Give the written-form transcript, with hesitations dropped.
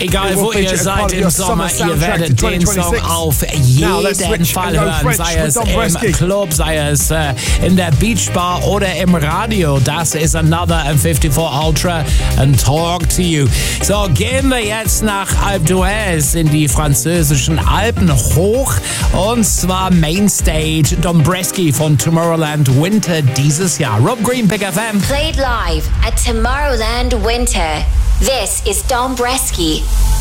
Egal wo ihr seid im Sommer, ihr werdet den Song auf jeden Fall hören, sei es im Club, sei es in der Beachbar oder im Radio. Das ist Another M54 Ultra and Talk to You. So, gehen wir jetzt nach Alpe d'Huez in die französischen Alpen hoch, und zwar Mainstage Dombresky von Tomorrowland Winter dieses Jahr. Rob Green, Big FM. Played live at Tomorrowland Winter. This is Dombresky.